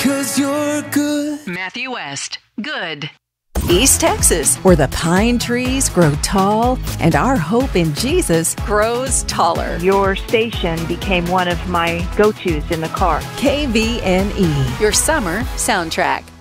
'cause you're good. Matthew West, good. East Texas, where the pine trees grow tall and our hope in Jesus grows taller. Your station became one of my go-tos in the car. KVNE, your summer soundtrack.